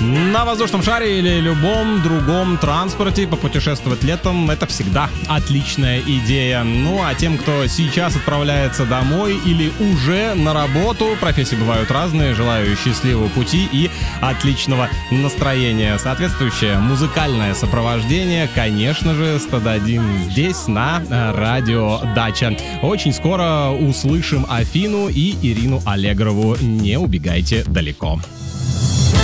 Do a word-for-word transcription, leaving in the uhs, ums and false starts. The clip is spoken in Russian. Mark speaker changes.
Speaker 1: На воздушном шаре или любом другом транспорте попутешествовать летом — это всегда отличная идея. Ну а тем, кто сейчас отправляется домой или уже на работу, профессии бывают разные, желаю счастливого пути и отличного настроения. Соответствующее музыкальное сопровождение, конечно же, сто один здесь на радио Дача. Очень скоро услышим Афину и Ирину Аллегрову. Не убегайте далеко.